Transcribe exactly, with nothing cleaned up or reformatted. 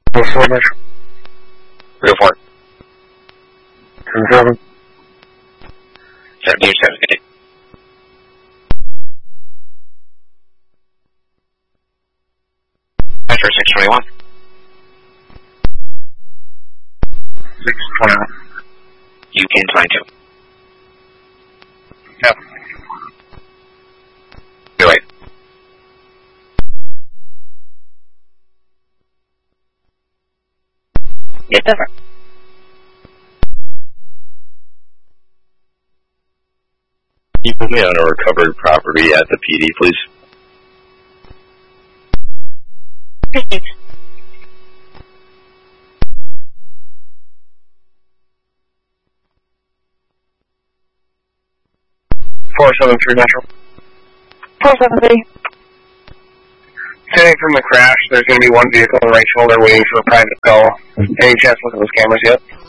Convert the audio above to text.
four Metro. three oh four. ten seven. seventeen seven, good day. Metro six twenty-one. six twenty-one. U K twenty-two. Yep. Go ahead. Yes, over. Can you put me on a recovered property at the P D, please? Proceed. four seven three Metro. four seven three. Standing from the crash, there's going to be one vehicle in the right shoulder waiting for a private call. Any chance to look at those cameras yet?